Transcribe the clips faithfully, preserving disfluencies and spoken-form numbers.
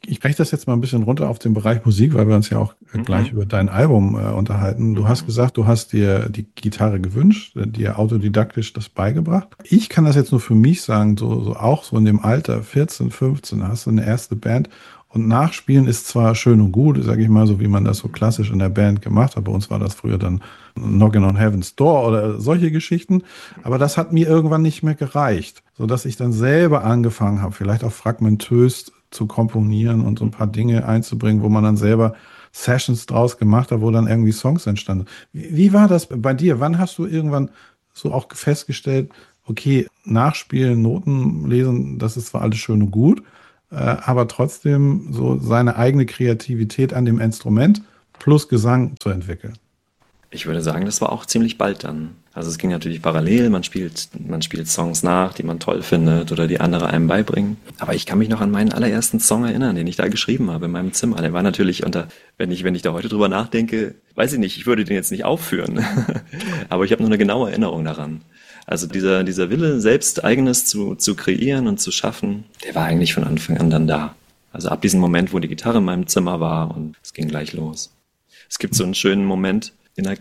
ich breche das jetzt mal ein bisschen runter auf den Bereich Musik, weil wir uns ja auch Mhm. gleich über dein Album äh, unterhalten. Du hast gesagt, du hast dir die Gitarre gewünscht, äh, dir autodidaktisch das beigebracht. Ich kann das jetzt nur für mich sagen, so, so auch so in dem Alter vierzehn, fünfzehn hast du eine erste Band und Nachspielen ist zwar schön und gut, sage ich mal, so wie man das so klassisch in der Band gemacht hat. Bei uns war das früher dann Knockin' on Heaven's Door oder solche Geschichten. Aber das hat mir irgendwann nicht mehr gereicht, sodass ich dann selber angefangen habe, vielleicht auch fragmentös zu komponieren und so ein paar Dinge einzubringen, wo man dann selber Sessions draus gemacht hat, wo dann irgendwie Songs entstanden. Wie, wie war das bei dir? Wann hast du irgendwann so auch festgestellt, okay, Nachspielen, Noten lesen, das ist zwar alles schön und gut, äh, aber trotzdem so seine eigene Kreativität an dem Instrument plus Gesang zu entwickeln? Ich würde sagen, das war auch ziemlich bald dann. Also es ging natürlich parallel, man spielt, man spielt Songs nach, die man toll findet oder die andere einem beibringen. Aber ich kann mich noch an meinen allerersten Song erinnern, den ich da geschrieben habe in meinem Zimmer. Der war natürlich unter, wenn ich, wenn ich da heute drüber nachdenke, weiß ich nicht, ich würde den jetzt nicht aufführen. Aber ich habe noch eine genaue Erinnerung daran. Also dieser, dieser Wille, selbst Eigenes zu, zu kreieren und zu schaffen, der war eigentlich von Anfang an dann da. Also ab diesem Moment, wo die Gitarre in meinem Zimmer war und es ging gleich los. Es gibt so einen schönen Moment in der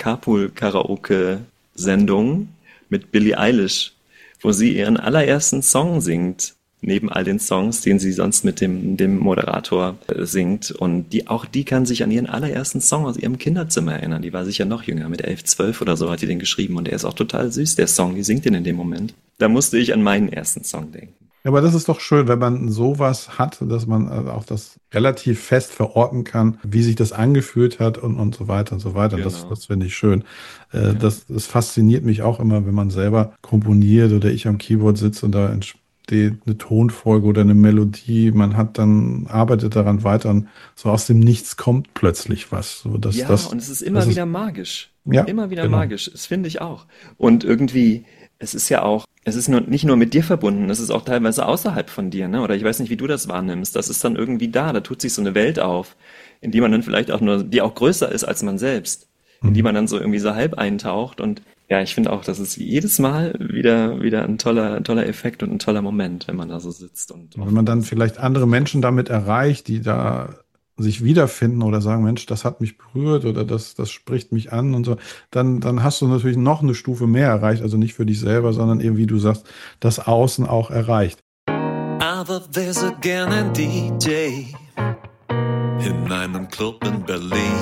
Carpool-Karaoke-Sendung mit Billie Eilish, wo sie ihren allerersten Song singt, neben all den Songs, den sie sonst mit dem, dem Moderator äh, singt. Und die, auch die kann sich an ihren allerersten Song aus ihrem Kinderzimmer erinnern. Die war sicher noch jünger, mit elf, zwölf oder so hat die den geschrieben. Und der ist auch total süß, der Song, die singt den in dem Moment. Da musste ich an meinen ersten Song denken. Ja, aber das ist doch schön, wenn man sowas hat, dass man also auch das relativ fest verorten kann, wie sich das angefühlt hat und, und so weiter und so weiter. Das, Genau. das finde ich schön. Äh, Ja. das, das fasziniert mich auch immer, wenn man selber komponiert oder ich am Keyboard sitze und da entsteht eine Tonfolge oder eine Melodie. Man hat dann, arbeitet daran weiter und so aus dem Nichts kommt plötzlich was. So, dass Ja, das, und es ist das immer ist, wieder magisch. ja, Immer wieder genau. magisch. Das finde ich auch. Und irgendwie, es ist ja auch, es ist nur, nicht nur mit dir verbunden, es ist auch teilweise außerhalb von dir, ne? Oder ich weiß nicht, wie du das wahrnimmst. Das ist dann irgendwie da, da tut sich so eine Welt auf, in die man dann vielleicht auch nur, die auch größer ist als man selbst, in die Mhm. man dann so irgendwie so halb eintaucht. Und ja, ich finde auch, das ist jedes Mal wieder, wieder ein toller, ein toller Effekt und ein toller Moment, wenn man da so sitzt und Und wenn offen man dann ist. vielleicht andere Menschen damit erreicht, die da sich wiederfinden oder sagen, Mensch, das hat mich berührt oder das, das spricht mich an und so, dann, dann hast du natürlich noch eine Stufe mehr erreicht. Also nicht für dich selber, sondern eben, wie du sagst, das Außen auch erreicht. Aber there's again ein D J in einem Club in Berlin.